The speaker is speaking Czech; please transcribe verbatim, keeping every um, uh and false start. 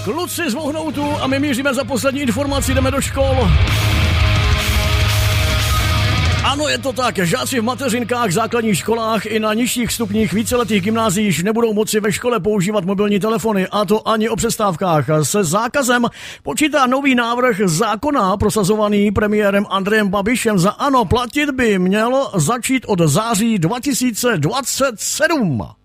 Kluci z Vohnoutu a my míříme za poslední informaci, jdeme do škol. Ano, je to tak. Žáci v mateřinkách, základních školách i na nižších stupních víceletých gymnázií již nebudou moci ve škole používat mobilní telefony, a to ani o přestávkách. Se zákazem počítá nový návrh zákona prosazovaný premiérem Andrejem Babišem. Za ANO platit by mělo začít od září dva tisíce dvacet sedm.